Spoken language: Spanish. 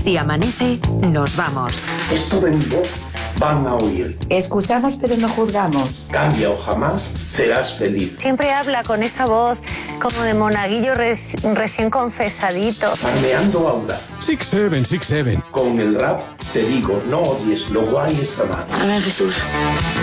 Si amanece, nos vamos. Esto de mi voz van a oír. Escuchamos pero no juzgamos. Cambia o jamás serás feliz. Siempre habla con esa voz como de monaguillo recién confesadito. Farmeando Aura. 6-7, 6-7. Con el rap te digo, no odies, lo guay es amar. Amén, Jesús.